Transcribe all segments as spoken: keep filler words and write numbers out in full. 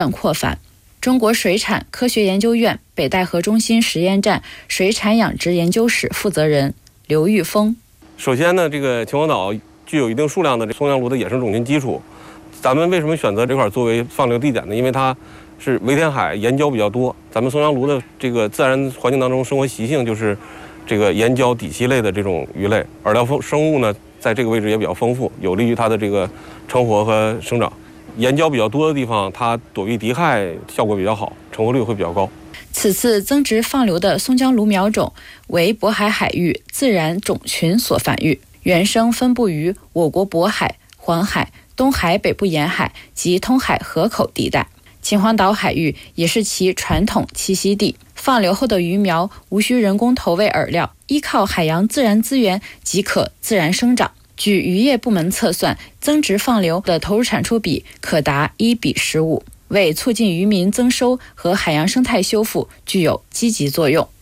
扩繁。中国水产科学研究院北戴河中心实验站水产养殖研究室负责人刘玉峰。 首先呢，这个秦皇岛具有一定数量的松香炉的野生种群基础。咱们为什么选择这块作为放流地点呢？因为它是围填海，岩礁比较多。咱们松香炉的这个自然环境当中生活习性就是这个岩礁底栖类的这种鱼类，饵料丰生物呢，在这个位置也比较丰富，有利于它的这个成活和生长。岩礁比较多的地方，它躲避敌害效果比较好，成活率会比较高。 此次增殖放流的松江鲈苗种为渤海海域自然种群所繁育，原生分布于我国渤海、黄海、东海北部沿海及通海河口地带。秦皇岛海域也是其传统栖息地。放流后的鱼苗无需人工投喂饵料，依靠海洋自然资源即可自然生长。据渔业部门测算，增殖放流的投入产出比可达一比十五，为促进渔民增收和海洋生态修复具有积极作用。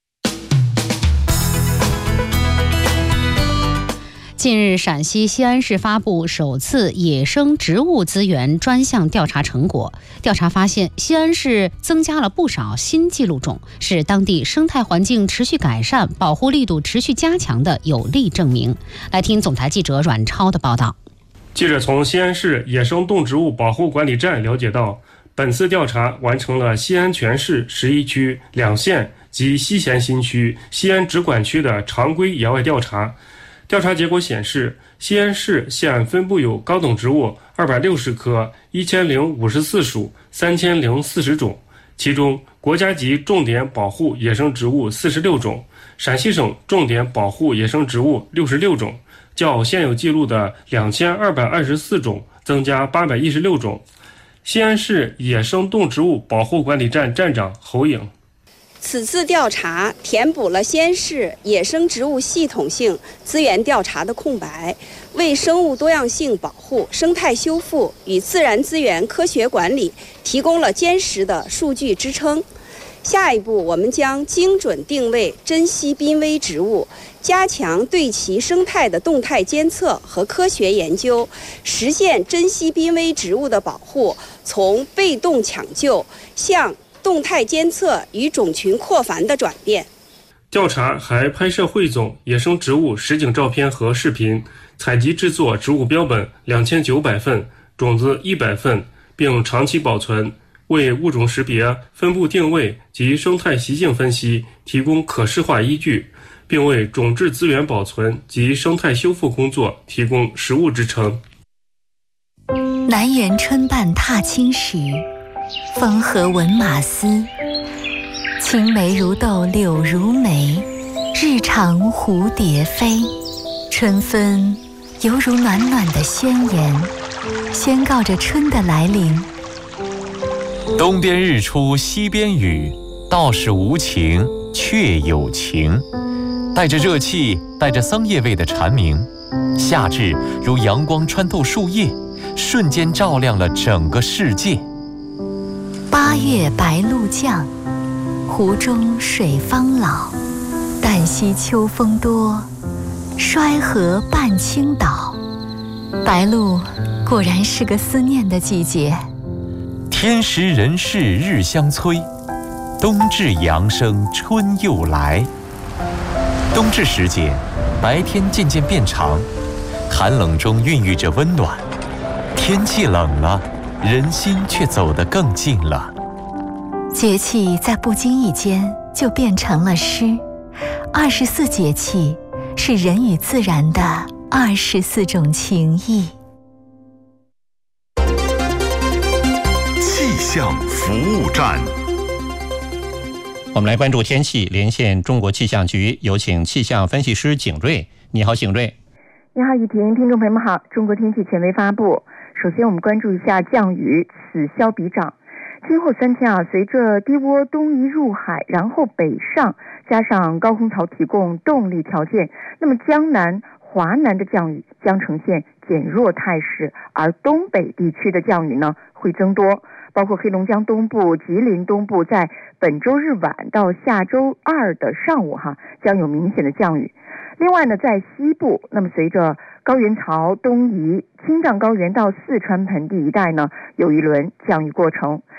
近日，陕西西安市发布首次野生植物资源专项调查成果。调查发现，西安市增加了不少新记录种，是当地生态环境持续改善、保护力度持续加强的有力证明。来听总台记者阮超的报道。 记者从西安市野生动植物保护管理站了解到，本次调查完成了西安全市十一区、两县及西咸新区、西安直管区的常规野外调查。调查结果显示，西安市现分布有高等植物二百六十棵、一千零五十四属、三千零四十种，其中国家级重点保护野生植物四十六种，陕西省重点保护野生植物六十六种，较现有记录的两千二百二十四种增加八百一十六种。西安市野生动植物保护管理站站长侯颖。 此次调查填补了西安市野生植物系统性资源调查的空白，为生物多样性保护、生态修复与自然资源科学管理提供了坚实的数据支撑。下一步，我们将精准定位珍稀濒危植物，加强对其生态的动态监测和科学研究，实现珍稀濒危植物的保护，从被动抢救向动态监测与种群扩繁的转变。 调查还拍摄汇总野生植物实景照片和视频，采集制作植物标本两千九百份，种子一百份，并长期保存，为物种识别、分布定位及生态习性分析提供可视化依据，并为种质资源保存及生态修复工作提供实物支撑。 南园春半踏青时，风和闻马嘶，青梅如豆柳如眉，日长蝴蝶飞。春分犹如暖暖的宣言，宣告着春的来临。 东边日出西边雨，道是无晴却有晴。带着热气，带着桑叶味的蝉鸣，夏至如阳光穿透树叶，瞬间照亮了整个世界。 八月白露降，湖中水方老。旦夕秋风多，衰河半倾倒。白露果然是个思念的季节。 天时人事日相催，冬至阳生春又来。冬至时节，白天渐渐变长，寒冷中孕育着温暖。天气冷了，人心却走得更近了。 节气在不经意间就变成了诗。二十四节气是人与自然的二十四种情谊。 气象服务站， 我们来关注天气，连线中国气象局，有请气象分析师景瑞。你好，景瑞。 你好，雨婷，听众朋友们好。中国天气权威发布，首先我们关注一下降雨，此消彼长。今后三天啊，随着低涡东移入海，然后北上，加上高空槽提供动力条件，那么江南、华南的降雨将呈现减弱态势，而东北地区的降雨呢会增多，包括黑龙江东部、吉林东部，在本周日晚到下周二的上午哈，将有明显的降雨。另外呢，在西部，那么随着高原槽东移，青藏高原到四川盆地一带呢有一轮降雨过程。